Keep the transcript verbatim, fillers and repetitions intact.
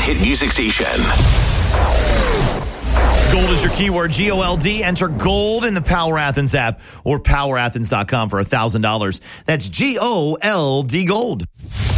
hit music station. Gold is your keyword, G O L D. Enter GOLD in the Power Athens app or power athens dot com for one thousand dollars. That's G O L D, GOLD.